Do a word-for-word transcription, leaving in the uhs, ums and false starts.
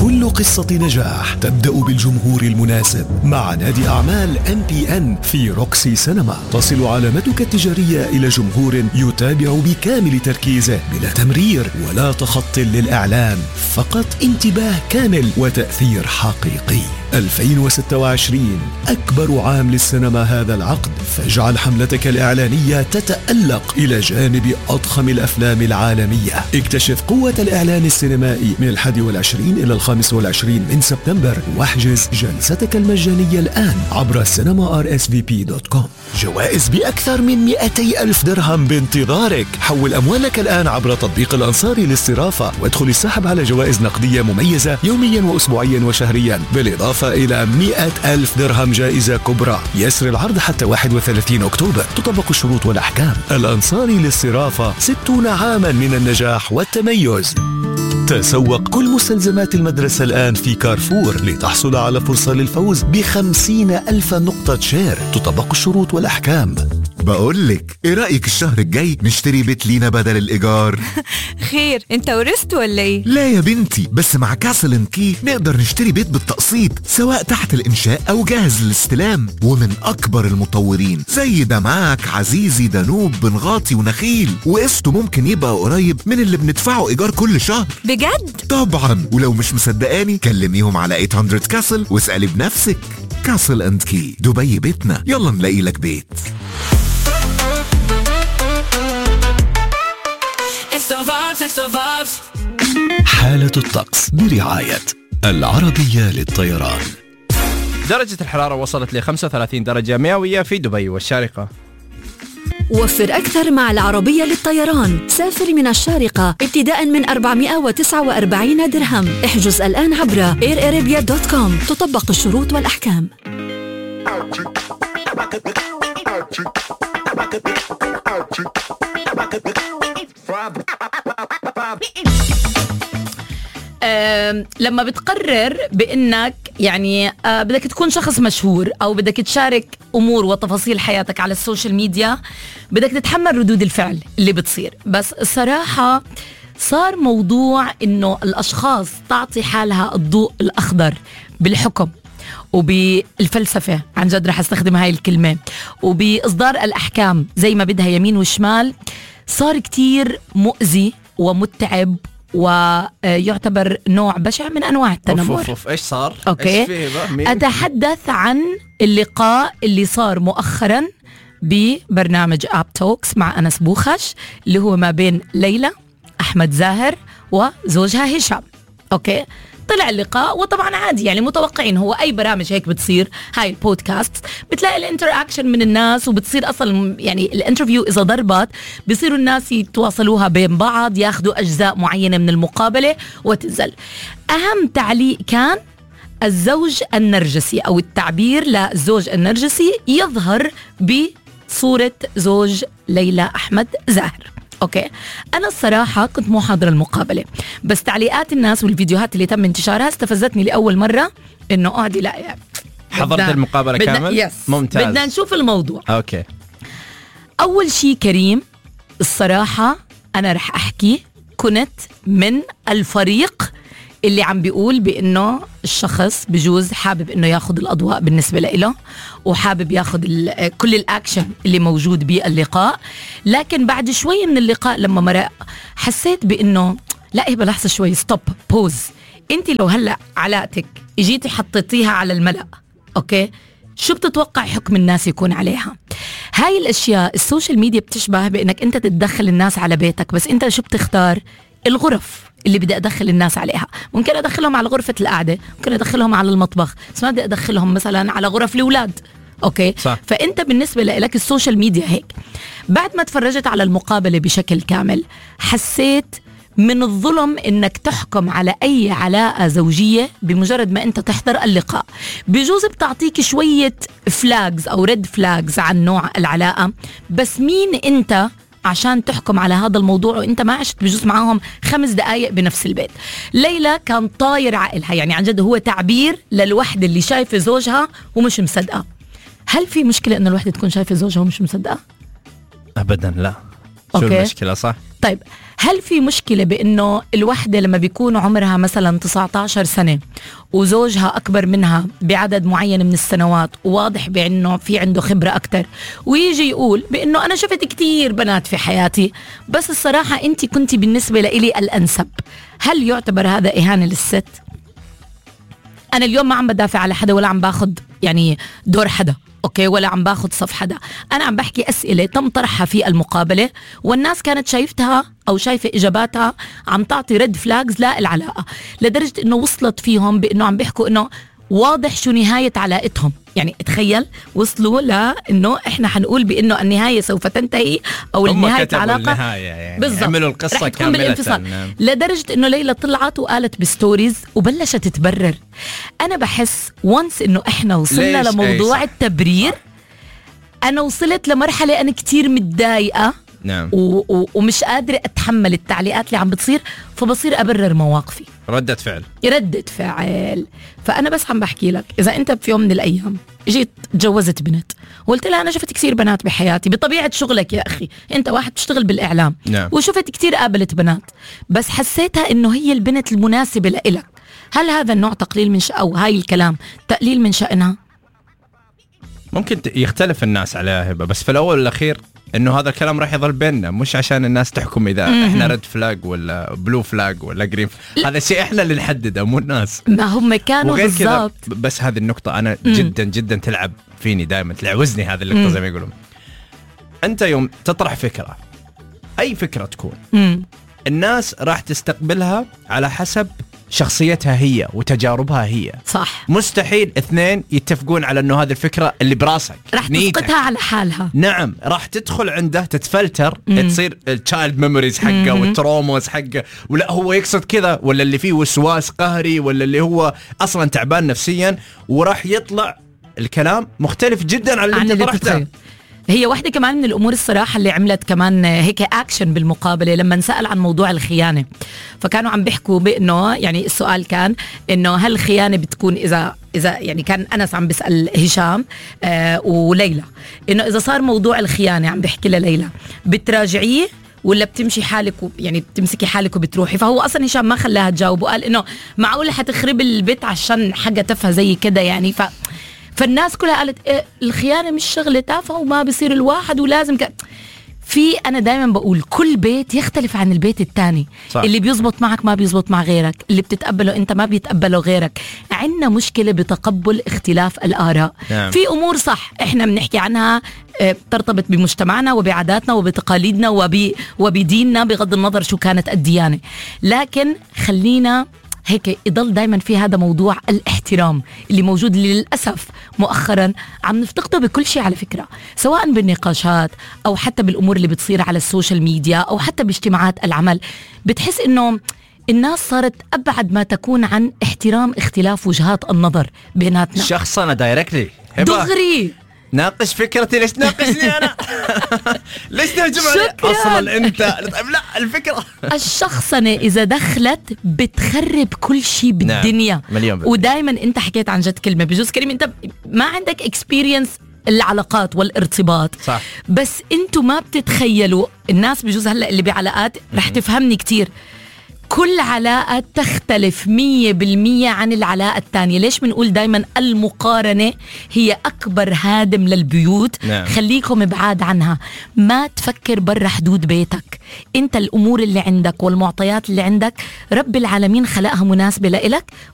كل قصة نجاح تبدأ بالجمهور المناسب مع نادي أعمال إم بي إن في روكسي سينما. تصل علامتك التجارية إلى جمهور يتابع بكامل تركيزه بلا تمرير ولا تخط للإعلان، فقط انتباه كامل وتأثير حقيقي. ألفين وستة وعشرين أكبر عام للسينما هذا العقد، فاجعل حملتك الإعلانية تتألق إلى جانب أضخم الأفلام العالمية. اكتشف قوة الإعلان السينمائي من الحادي والعشرين إلى الخامس والعشرين من سبتمبر، واحجز جلستك المجانية الآن عبر سينما آر إس في بي دوت كوم. جوائز بأكثر من مئتي ألف درهم بانتظارك. حول أموالك الآن عبر تطبيق الأنصاري للصرافة وادخل السحب على جوائز نقدية مميزة يوميا وأسبوعيا وشهريا، بالإضافة إلى مئة ألف درهم جائزة كبرى. يسر العرض حتى واحد وثلاثين أكتوبر. تطبق الشروط والأحكام. الأنصاري للصرافة، ستون عاما من النجاح والتميز. تسوق كل مستلزمات المدرسة الآن في كارفور لتحصل على فرصة للفوز بخمسين ألف نقطة شير. تطبق الشروط والأحكام. بقولك ايه رأيك الشهر الجاي نشتري بيت لينا بدل الإيجار؟ خير، انت ورثت ولا ايه؟ لا يا بنتي، بس مع كاسل اند كي نقدر نشتري بيت بالتقسيط سواء تحت الإنشاء أو جاهز للاستلام، ومن أكبر المطورين زي دمعك، عزيزي، دانوب، بنغاطي ونخيل، وقسطه ممكن يبقى قريب من اللي بندفعه إيجار كل شهر. بجد؟ طبعا، ولو مش مصدقاني كلميهم على ثمانمية كاسل واسألي بنفسك. كاسل اند كي، دبي بيتنا، يلا نلاقي لك بيت. حالة الطقس برعاية العربية للطيران. درجة الحرارة وصلت ل خمسة وثلاثين درجة مئوية في دبي والشارقة. وفر أكثر مع العربية للطيران. سافر من الشارقة ابتداء من أربعمائة وتسعة وأربعين درهم. احجز الآن عبر إير أرابيا دوت كوم. تطبق الشروط والأحكام. أه لما بتقرر بأنك يعني أه بدك تكون شخص مشهور أو بدك تشارك أمور وتفاصيل حياتك على السوشيال ميديا، بدك تتحمل ردود الفعل اللي بتصير. بس الصراحة صار موضوع إنه الأشخاص تعطي حالها الضوء الأخضر بالحكم وبالفلسفة، عن جد رح استخدم هاي الكلمة، وبإصدار الأحكام زي ما بدها يمين وشمال، صار كتير مؤذي ومتعب ويعتبر نوع بشع من أنواع التنمر. أوف أوف إيش صار؟ أوكي. إيش أتحدث عن اللقاء اللي صار مؤخرا ببرنامج آب توكس مع أنس بوخش، اللي هو ما بين ليلى أحمد زاهر وزوجها هشام. أوكي. طلع اللقاء، وطبعا عادي يعني متوقعين، هو أي برامج هيك بتصير، هاي البودكاست بتلاقي الانتراكشن من الناس، وبتصير أصلا يعني الانترفيو إذا ضربت بيصيروا الناس يتواصلوها بين بعض، ياخدوا أجزاء معينة من المقابلة وتنزل. أهم تعليق كان الزوج النرجسي أو التعبير للزوج النرجسي يظهر بصورة زوج ليلى أحمد زاهر. أوكي، أنا الصراحة كنت مو حاضرة المقابلة، بس تعليقات الناس والفيديوهات اللي تم انتشارها استفزتني لأول مرة إنه أقعدي لا يعني حضرت المقابلة كامل؟ يس. ممتاز. بدنا نشوف الموضوع. أوكي. أول شي كريم، الصراحة أنا رح أحكي كنت من الفريق اللي عم بيقول بأنه الشخص بجوز حابب أنه ياخد الأضواء بالنسبة له، وحابب ياخد كل الأكشن اللي موجود باللقاء. لكن بعد شوي من اللقاء لما مرق حسيت بأنه لا، إيه بلحظة شوي، ستوب، بوز. أنت لو هلأ علاقتك اجيتي حطيتيها على الملأ، أوكي، شو بتتوقع حكم الناس يكون عليها؟ هاي الأشياء السوشيال ميديا بتشبه بأنك أنت تتدخل الناس على بيتك، بس أنت شو بتختار؟ الغرف اللي بدي أدخل الناس عليها. ممكن أدخلهم على غرفة القعدة، ممكن أدخلهم على المطبخ، بس ما بدي أدخلهم مثلا على غرف الأولاد. أوكي صح. فأنت بالنسبة لك السوشيال ميديا هيك. بعد ما تفرجت على المقابلة بشكل كامل حسيت من الظلم إنك تحكم على أي علاقة زوجية بمجرد ما أنت تحضر اللقاء. بجوز بتعطيك شوية فلاجز أو ريد فلاجز عن نوع العلاقة، بس مين أنت عشان تحكم على هذا الموضوع وانت ما عشت بجوز معاهم خمس دقايق بنفس البيت؟ ليلى كان طاير عقلها، يعني عن جد هو تعبير للوحدة اللي شايفة زوجها ومش مصدقة. هل في مشكلة انه الوحدة تكون شايفة زوجها ومش مصدقة؟ ابدا لا. شو أوكي؟ المشكلة صح؟ طيب هل في مشكلة بأنه الوحدة لما بيكون عمرها مثلا تسعة عشر سنة وزوجها أكبر منها بعدد معين من السنوات وواضح بأنه في عنده خبرة أكتر ويجي يقول بأنه أنا شفت كتير بنات في حياتي بس الصراحة أنت كنتي بالنسبة لإلي الأنسب، هل يعتبر هذا إهانة للست؟ أنا اليوم ما عم بدافع على حدا ولا عم باخد يعني دور حدا، أوكي، ولا عم باخد صف حدا، أنا عم بحكي أسئلة تم طرحها في المقابلة والناس كانت شايفتها أو شايفة إجاباتها عم تعطي ريد فلاجز لا العلاقة، لدرجة إنه وصلت فيهم بإنه عم بيحكوا إنه واضح شو نهاية علاقتهم. يعني تخيل وصلوا لأنه إحنا حنقول بأنه النهاية سوف تنتهي أو النهاية علاقة يعني بالضبط عملوا القصة كاملة، لدرجة إنه ليلى طلعت وقالت بستوريز وبلشت تبرر. أنا بحس وانس إنه إحنا وصلنا لموضوع التبرير، أنا وصلت لمرحلة أنا كتير متضايقة نعم. و- و- ومش قادرة أتحمل التعليقات اللي عم بتصير، فبصير أبرر مواقفي، ردة فعل ردة فعل. فأنا بس عم بحكي لك إذا أنت في يوم من الأيام جيت تجوزت بنت وقلت لها أنا شفت كثير بنات بحياتي بطبيعة شغلك يا أخي، أنت واحد بتشتغل بالإعلام نعم. وشفت كثير قابلت بنات بس حسيتها إنه هي البنت المناسبة لإلك، هل هذا النوع تقليل من شأن أو هاي الكلام تقليل من شأنها؟ ممكن يختلف الناس عليها هبة، بس في الأول والأخير إنه هذا الكلام راح يظل بيننا، مش عشان الناس تحكم إذا إحنا ريد فلاج ولا بلو فلاج ولا جرين، هذا شيء إحنا اللي نحدده مو الناس. ما هم كانوا وغير كذا بالضبط. بس هذه النقطة أنا جدا جدا تلعب فيني دائما، تلعوزني هذه النقطة زي ما يقولون. أنت يوم تطرح فكرة، أي فكرة تكون، مم. الناس راح تستقبلها على حسب شخصيتها هي وتجاربها هي. صح. مستحيل اثنين يتفقون على انه هذه الفكرة اللي براسك راح نيتك. تسقطها على حالها. نعم، راح تدخل عنده تتفلتر، مم. تصير التشايلد ميموريز حقه والتروموز حقه، ولا هو يقصد كذا ولا اللي فيه وسواس قهري ولا اللي هو اصلا تعبان نفسيا، وراح يطلع الكلام مختلف جدا عن اللي انت طرحته. هي واحدة كمان من الأمور الصراحة اللي عملت كمان هيك أكشن بالمقابلة لما نسأل عن موضوع الخيانة، فكانوا عم بيحكوا بأنه يعني السؤال كان إنه هل الخيانة بتكون إذا إذا يعني كان أنس عم بيسأل هشام آه وليلى إنه إذا صار موضوع الخيانة عم بيحكي لليلى بتراجعيه ولا بتمشي حالك يعني بتمسكي حالك وبتروحي؟ فهو أصلا هشام ما خلاها تجاوب وقال إنه معقول حتخرب البيت عشان حاجة تافهة زي كده يعني. ف فالناس كلها قالت إيه الخيانة مش شغلة تافهة وما بيصير الواحد ولازم ك... في أنا دايما بقول كل بيت يختلف عن البيت التاني. صح. اللي بيزبط معك ما بيزبط مع غيرك، اللي بتتقبله أنت ما بيتقبله غيرك. عندنا مشكلة بتقبل اختلاف الآراء. نعم. في أمور صح إحنا بنحكي عنها اه ترتبط بمجتمعنا وبعاداتنا وبتقاليدنا وب... وبديننا بغض النظر شو كانت الديانة، لكن خلينا هيك يضل دايما في هذا موضوع الاحترام اللي موجود للأسف مؤخرا عم نفتقده بكل شيء على فكرة، سواء بالنقاشات أو حتى بالأمور اللي بتصير على السوشيال ميديا أو حتى باجتماعات العمل. بتحس إنه الناس صارت أبعد ما تكون عن احترام اختلاف وجهات النظر بيناتنا. شخصنا دايركتلي دغري ناقش فكرتي، ليش تناقشني أنا؟ ليش تهجم علي؟ أصلا أنت لا الفكرة الشخصنة إذا دخلت بتخرب كل شيء بالدنيا. نعم. ودايما أنت حكيت عن جد كلمة بجوز كريم أنت ما عندك اكسبيرينس العلاقات والارتباط. صح. بس أنتوا ما بتتخيلوا الناس بجوز هلأ اللي بعلاقات رح تفهمني كتير، كل علاقة تختلف مية بالمية عن العلاقة الثانية. ليش بنقول دايما المقارنة هي أكبر هادم للبيوت؟ نعم. خليكم بعاد عنها، ما تفكر برا حدود بيتك. انت الأمور اللي عندك والمعطيات اللي عندك رب العالمين خلقها مناسبة لإلك